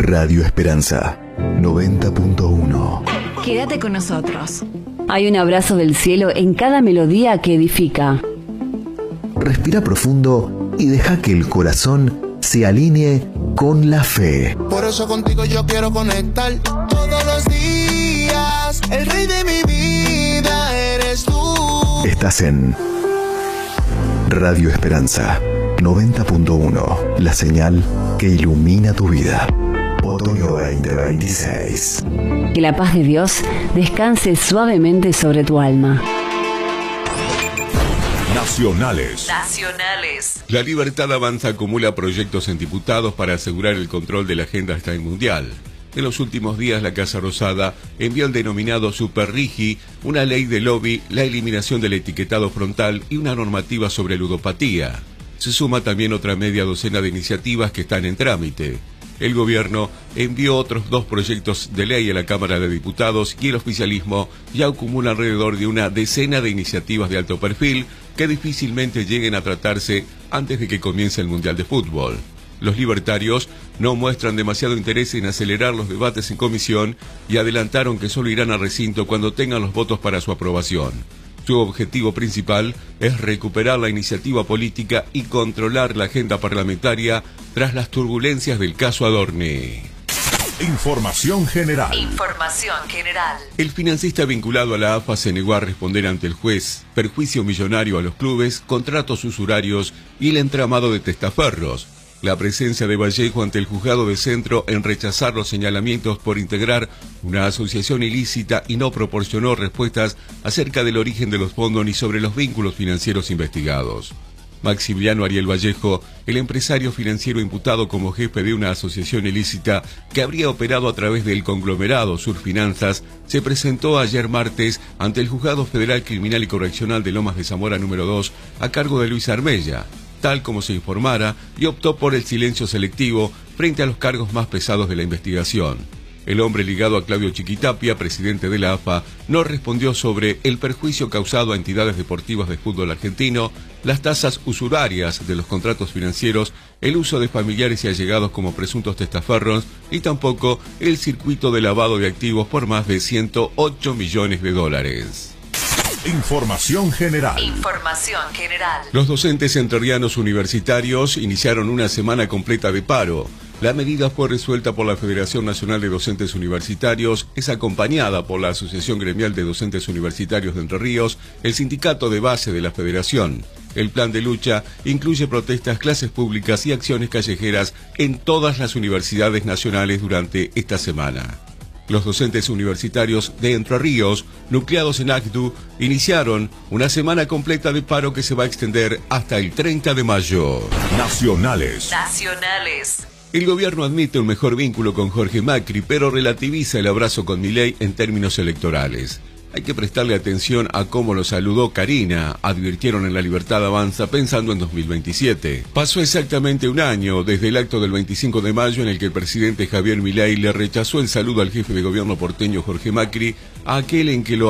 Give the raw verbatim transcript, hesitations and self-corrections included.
Radio Esperanza noventa punto uno. Quédate con nosotros. Hay un abrazo del cielo en cada melodía que edifica. Respira profundo y deja que el corazón se alinee con la fe. Por eso contigo yo quiero conectar todos los días. El rey de mi vida eres tú. Estás en Radio Esperanza noventa punto uno, la señal que ilumina tu vida. Otoño veinte veintiséis. Que la paz de Dios descanse suavemente sobre tu alma. Nacionales. Nacionales. La Libertad Avanza acumula proyectos en diputados para asegurar el control de la agenda hasta el Mundial. En los últimos días, la Casa Rosada envió el denominado Super Rigi, una ley de lobby, la eliminación del etiquetado frontal y una normativa sobre ludopatía. Se suma también otra media docena de iniciativas que están en trámite. El gobierno envió otros dos proyectos de ley a la Cámara de Diputados y el oficialismo ya acumula alrededor de una decena de iniciativas de alto perfil que difícilmente lleguen a tratarse antes de que comience el Mundial de Fútbol. Los libertarios no muestran demasiado interés en acelerar los debates en comisión y adelantaron que solo irán al recinto cuando tengan los votos para su aprobación. Su objetivo principal es recuperar la iniciativa política y controlar la agenda parlamentaria tras las turbulencias del caso Adorni. Información general. Información general. El financista vinculado a la A F A se negó a responder ante el juez perjuicio millonario a los clubes, contratos usurarios y el entramado de testaferros. La presencia de Vallejo ante el juzgado de Centro en rechazar los señalamientos por integrar una asociación ilícita y no proporcionó respuestas acerca del origen de los fondos ni sobre los vínculos financieros investigados. Maximiliano Ariel Vallejo, el empresario financiero imputado como jefe de una asociación ilícita que habría operado a través del conglomerado Surfinanzas, se presentó ayer martes ante el Juzgado Federal Criminal y Correccional de Lomas de Zamora número dos a cargo de Luis Armella, tal como se informara, y optó por el silencio selectivo frente a los cargos más pesados de la investigación. El hombre ligado a Claudio Chiquitapia, presidente de la A F A, no respondió sobre el perjuicio causado a entidades deportivas de fútbol argentino, las tasas usurarias de los contratos financieros, el uso de familiares y allegados como presuntos testaferros y tampoco el circuito de lavado de activos por más de ciento ocho millones de dólares. Información general. Información general. Los docentes entrerrianos universitarios iniciaron una semana completa de paro. La medida fue resuelta por la Federación Nacional de Docentes Universitarios, es acompañada por la Asociación Gremial de Docentes Universitarios de Entre Ríos, el sindicato de base de la Federación. El plan de lucha incluye protestas, clases públicas y acciones callejeras en todas las universidades nacionales durante esta semana. Los docentes universitarios de Entre Ríos, nucleados en A C D U, iniciaron una semana completa de paro que se va a extender hasta el treinta de mayo. Nacionales. Nacionales. El gobierno admite un mejor vínculo con Jorge Macri, pero relativiza el abrazo con Milei en términos electorales. Hay que prestarle atención a cómo lo saludó Karina, advirtieron en La Libertad Avanza pensando en dos mil veintisiete. Pasó exactamente un año desde el acto del veinticinco de mayo en el que el presidente Javier Milei le rechazó el saludo al jefe de gobierno porteño Jorge Macri, a aquel en que lo